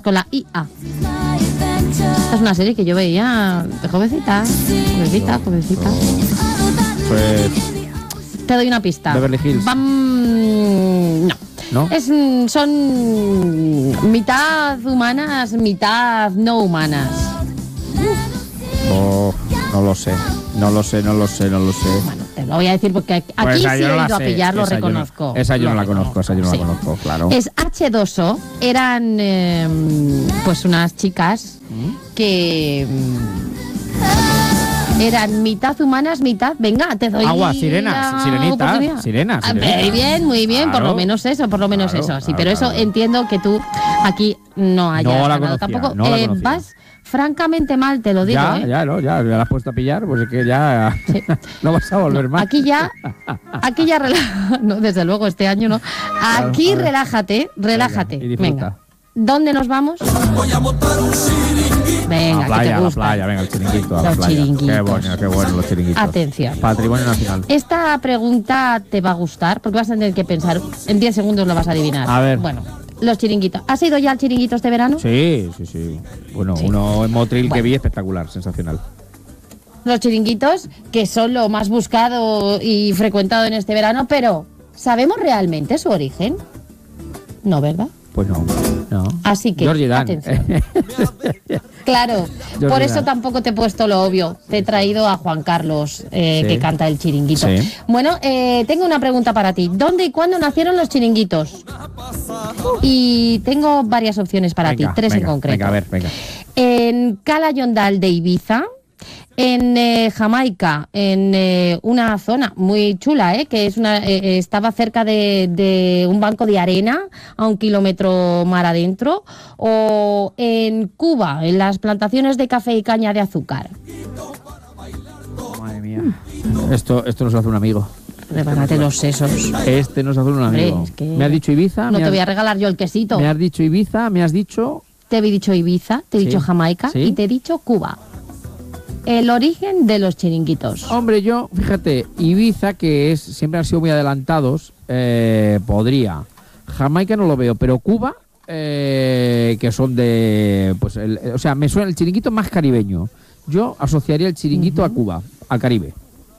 con la IA. Esta es una serie que yo veía de jovencita. Jovencita. Pues Te doy una pista. Beverly Hills. No. Son mitad humanas, mitad no humanas. Oh, no lo sé. Bueno, te lo voy a decir porque aquí pues sí he no ido a pillar, lo reconozco. Esa yo no la conozco, claro. Es H2O, eran pues unas chicas que eran mitad humanas, mitad... Venga, te doy agua, sirenas. Muy bien, claro. por lo menos eso. Sí, pero eso entiendo que tú aquí no hayas ganado tampoco. Vas francamente mal, te lo digo. Ya la has puesto a pillar, pues es que ya sí. No vas a volver más. Aquí ya no, desde luego este año no. Aquí relájate. Venga. ¿Dónde nos vamos? Voy a montar un chiringuito. Venga, a que te gusta. la playa, venga, el chiringuito a la Los playa. chiringuitos. Qué bueno los chiringuitos. Atención. Patrimonio nacional. Esta pregunta te va a gustar porque vas a tener que pensar. En 10 segundos lo vas a adivinar. A ver. Bueno, los chiringuitos. ¿Has ido ya al chiringuito este verano? Sí. Bueno, Sí. uno en Motril que vi espectacular, sensacional. Los chiringuitos, que son lo más buscado y frecuentado en este verano, pero ¿sabemos realmente su origen? No, ¿verdad? Pues no. Así que, Georgie Dan. atención. Claro, por eso tampoco te he puesto lo obvio. Te he traído a Juan Carlos, que canta el chiringuito. Sí. Bueno, tengo una pregunta para ti. ¿Dónde y cuándo nacieron los chiringuitos? Y tengo varias opciones para ti, tres en concreto. Venga. En Cala Yondal de Ibiza, en Jamaica, en una zona muy chula, que es estaba cerca de un banco de arena a 1 kilómetro mar adentro, o en Cuba, en las plantaciones de café y caña de azúcar. Madre mía. Esto nos hace un amigo. Prepárate los sesos. Este nos hace un amigo. Hombre, es que me has dicho Ibiza. No te voy a regalar yo el quesito. Me has dicho Ibiza, me has dicho... Te he dicho Ibiza, te he dicho Jamaica y te he dicho Cuba. El origen de los chiringuitos. Hombre, yo, fíjate, Ibiza, que siempre han sido muy adelantados, podría. Jamaica no lo veo, pero Cuba, que son de... pues o sea, me suena el chiringuito más caribeño. Yo asociaría el chiringuito a Cuba, al Caribe.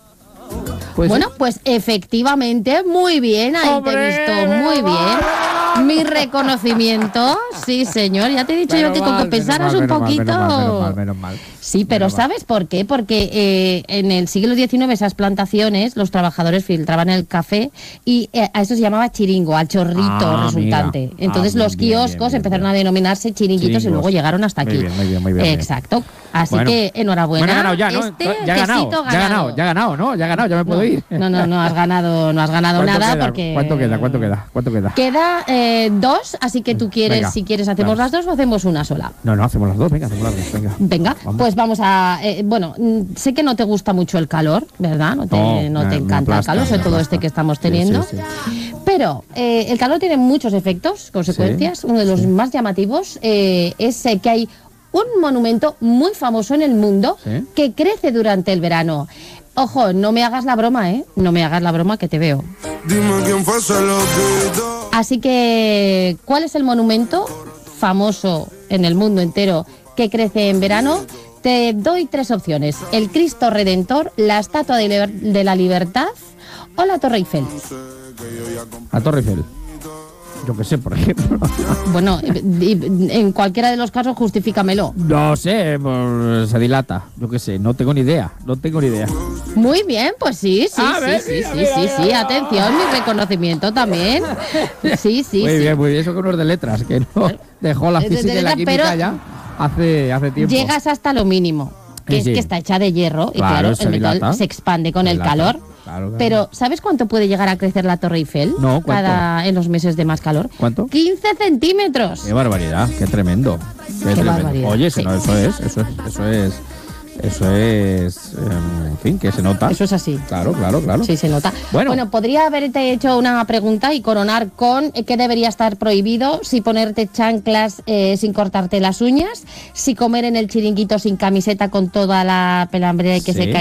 Bueno, pues efectivamente, muy bien, ahí te he visto muy bien. Mi reconocimiento, sí señor, ya te he dicho yo que con que pensaras un poquito... Menos mal. Sí, pero ¿sabes por qué? Porque en el siglo XIX esas plantaciones, los trabajadores filtraban el café y a eso se llamaba chiringo, al chorrito resultante. Entonces los kioscos empezaron a denominarse chiringuitos y luego llegaron hasta aquí. Muy bien. Exacto. Así que enhorabuena. Bueno, ganado ya, ¿no? Ya ha ganado, ya me puedo ir. No has ganado nada queda? porque... ¿Cuánto queda? Queda 2, así que tú quieres, venga, si quieres hacemos las dos o hacemos una sola. No, hacemos las dos, venga. Venga, pues vamos a... bueno, sé que no te gusta mucho el calor, ¿verdad? No te encanta el calor, sobre todo este que estamos teniendo. Sí. Pero el calor tiene muchos efectos, consecuencias. Uno de los más llamativos es que hay un monumento muy famoso en el mundo que crece durante el verano. Ojo, no me hagas la broma, No me hagas la broma que te veo. Dime quién fue ese loquito. Así que, ¿cuál es el monumento famoso en el mundo entero que crece en verano? Te doy 3 opciones. El Cristo Redentor, la Estatua de la Libertad o la Torre Eiffel. La Torre Eiffel. Yo qué sé, por ejemplo. Bueno, en cualquiera de los casos justifícamelo. No sé, pues, se dilata. Yo qué sé, no tengo ni idea. Muy bien, pues sí. Atención, mi reconocimiento también. Sí. Muy bien, eso con unos de letras, que no dejó la física y la química ya hace tiempo. Llegas hasta lo mínimo, que es que está hecha de hierro y claro el metal se expande con el calor. Claro. Pero ¿sabes cuánto puede llegar a crecer la Torre Eiffel? No, ¿cuánto? En los meses de más calor. ¿Cuánto? 15 centímetros. ¡Qué barbaridad! ¡Qué tremendo! ¡Qué barbaridad! Oye, eso es, en fin, que se nota. Eso es así. Claro. Sí, se nota. Bueno, podría haberte hecho una pregunta y coronar con qué debería estar prohibido, si ponerte chanclas sin cortarte las uñas, si comer en el chiringuito sin camiseta con toda la pelambre que se cae